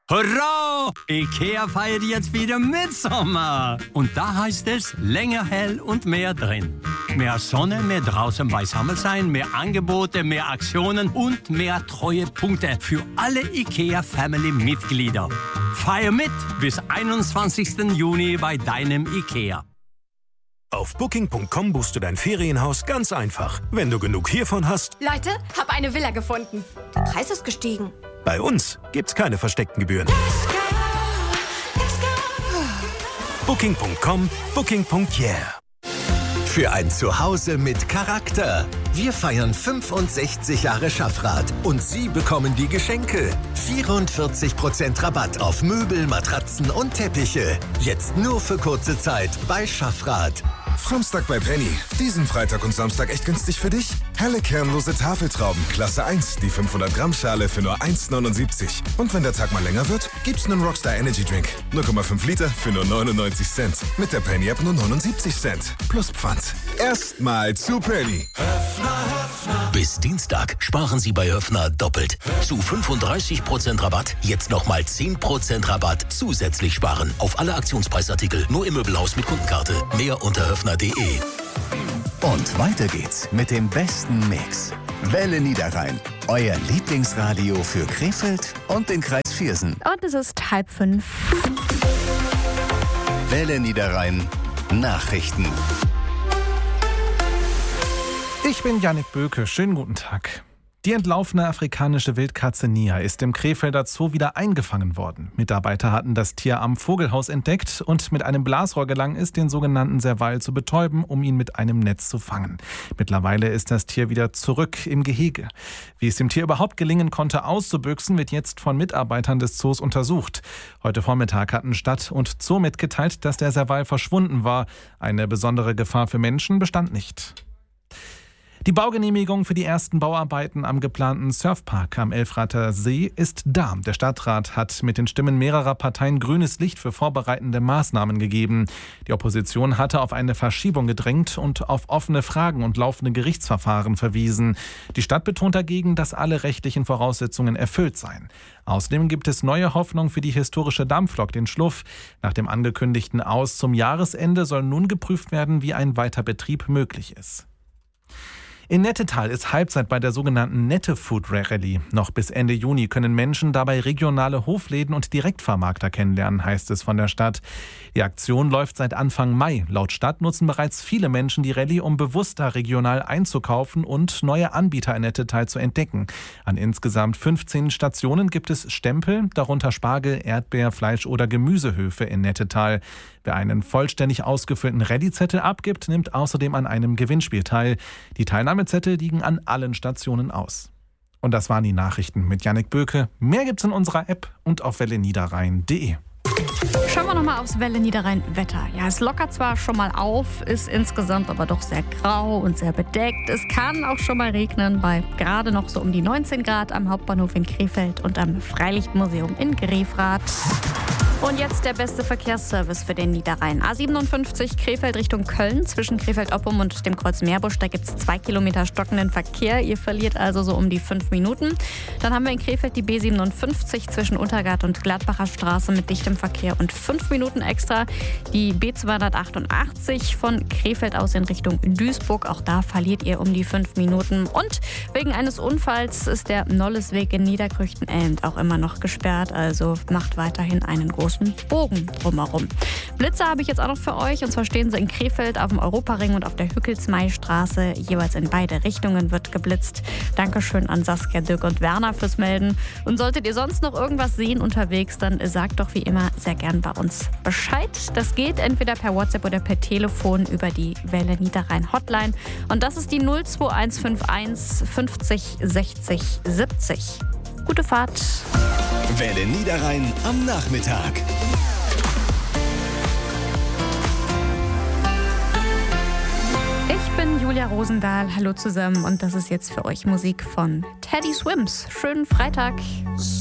Hurra! IKEA feiert jetzt wieder Mitsommer. Und da heißt es länger hell und mehr drin. Mehr Sonne, mehr draußen beisammen sein, mehr Angebote, mehr Aktionen und mehr Treuepunkte für alle IKEA-Family-Mitglieder. Feier mit bis 21. Juni bei deinem IKEA. Auf Booking.com buchst du dein Ferienhaus ganz einfach. Wenn du genug hiervon hast... Leute, hab eine Villa gefunden. Der Preis ist gestiegen. Bei uns gibt's keine versteckten Gebühren. Booking.com, Booking.yeah. Für ein Zuhause mit Charakter. Wir feiern 65 Jahre Schaffrath und Sie bekommen die Geschenke. 44% Rabatt auf Möbel, Matratzen und Teppiche. Jetzt nur für kurze Zeit bei Schaffrath. Samstag bei Penny. Diesen Freitag und Samstag echt günstig für dich? Helle kernlose Tafeltrauben, Klasse 1, die 500 Gramm Schale für nur 1,79. Und wenn der Tag mal länger wird, gibt's einen Rockstar Energy Drink. 0,5 Liter für nur 99 Cent. Mit der Penny App nur 79 Cent. Plus Pfand. Erstmal zu Penny. Bis Dienstag sparen Sie bei Höfner doppelt. Zu 35% Rabatt, jetzt nochmal 10% Rabatt zusätzlich sparen. Auf alle Aktionspreisartikel, nur im Möbelhaus mit Kundenkarte. Mehr unter höfner.de. Und weiter geht's mit dem besten Mix. Welle Niederrhein, euer Lieblingsradio für Krefeld und den Kreis Viersen. Und es ist 4:30. Welle Niederrhein, Nachrichten. Ich bin Jannik Böke, schönen guten Tag. Die entlaufene afrikanische Wildkatze Nia ist im Krefelder Zoo wieder eingefangen worden. Mitarbeiter hatten das Tier am Vogelhaus entdeckt und mit einem Blasrohr gelang es, den sogenannten Serval zu betäuben, um ihn mit einem Netz zu fangen. Mittlerweile ist das Tier wieder zurück im Gehege. Wie es dem Tier überhaupt gelingen konnte, auszubüchsen, wird jetzt von Mitarbeitern des Zoos untersucht. Heute Vormittag hatten Stadt und Zoo mitgeteilt, dass der Serval verschwunden war. Eine besondere Gefahr für Menschen bestand nicht. Die Baugenehmigung für die ersten Bauarbeiten am geplanten Surfpark am Elfrather See ist da. Der Stadtrat hat mit den Stimmen mehrerer Parteien grünes Licht für vorbereitende Maßnahmen gegeben. Die Opposition hatte auf eine Verschiebung gedrängt und auf offene Fragen und laufende Gerichtsverfahren verwiesen. Die Stadt betont dagegen, dass alle rechtlichen Voraussetzungen erfüllt seien. Außerdem gibt es neue Hoffnung für die historische Dampflok, den Schluff. Nach dem angekündigten Aus zum Jahresende soll nun geprüft werden, wie ein Weiterbetrieb möglich ist. In Nettetal ist Halbzeit bei der sogenannten Nette Food Rally. Noch bis Ende Juni können Menschen dabei regionale Hofläden und Direktvermarkter kennenlernen, heißt es von der Stadt. Die Aktion läuft seit Anfang Mai. Laut Stadt nutzen bereits viele Menschen die Rallye, um bewusster regional einzukaufen und neue Anbieter in Nettetal zu entdecken. An insgesamt 15 Stationen gibt es Stempel, darunter Spargel, Erdbeer, Fleisch oder Gemüsehöfe in Nettetal. Wer einen vollständig ausgefüllten Rallye-Zettel abgibt, nimmt außerdem an einem Gewinnspiel teil. Die Teilnahmezettel liegen an allen Stationen aus. Und das waren die Nachrichten mit Jannik Böke. Mehr gibt's in unserer App und auf welleniederrhein.de. Schauen wir nochmal aufs Welle Niederrhein Wetter. Ja, es lockert zwar schon mal auf, ist insgesamt aber doch sehr grau und sehr bedeckt. Es kann auch schon mal regnen bei gerade noch so um die 19 Grad am Hauptbahnhof in Krefeld und am Freilichtmuseum in Grefrath. Und jetzt der beste Verkehrsservice für den Niederrhein. A57 Krefeld Richtung Köln zwischen Krefeld-Oppum und dem Kreuz Meerbusch. Da gibt es 2 Kilometer stockenden Verkehr. Ihr verliert also so um die 5 Minuten. Dann haben wir in Krefeld die B57 zwischen Untergart und Gladbacher Straße mit dichtem Verkehr und 5 Minuten extra. Die B288 von Krefeld aus in Richtung Duisburg. Auch da verliert ihr um die 5 Minuten. Und wegen eines Unfalls ist der Nollesweg in Niederkrüchten-Elmt auch immer noch gesperrt. Also macht weiterhin einen großen Bogen drumherum. Blitze habe ich jetzt auch noch für euch. Und zwar stehen sie in Krefeld auf dem Europaring und auf der Hückelsmeistraße. Jeweils in beide Richtungen wird geblitzt. Dankeschön an Saskia, Dirk und Werner fürs Melden. Und solltet ihr sonst noch irgendwas sehen unterwegs, dann sagt doch wie immer sehr gern bei uns Bescheid. Das geht entweder per WhatsApp oder per Telefon über die Welle Niederrhein Hotline. Und das ist die 02151 50 60 70. Gute Fahrt. Welle Niederrhein am Nachmittag. Ich bin Julia Rosendahl. Hallo zusammen. Und das ist jetzt für euch Musik von Teddy Swims. Schönen Freitag.